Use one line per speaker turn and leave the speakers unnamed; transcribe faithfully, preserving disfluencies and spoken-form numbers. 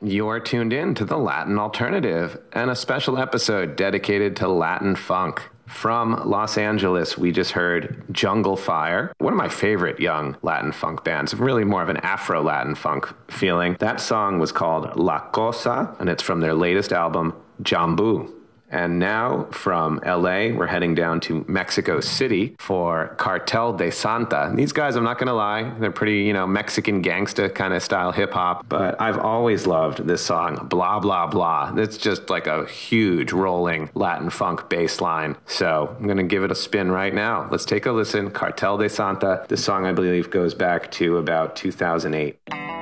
You're tuned in to the Latin Alternative and a special episode dedicated to Latin funk. From Los Angeles, we just heard Jungle Fire, one of my favorite young Latin funk bands, really more of an Afro-Latin funk feeling. That song was called La Cosa, and it's from their latest album, Jambu. And now from L A, we're heading down to Mexico City for Cartel de Santa. These guys, I'm not going to lie, they're pretty, you know, Mexican gangsta kind of style hip hop. But I've always loved this song, Blah, Blah, Blah. It's just like a huge rolling Latin funk bass line. So I'm going to give it a spin right now. Let's take a listen. Cartel de Santa. This song, I believe, goes back to about two thousand eight.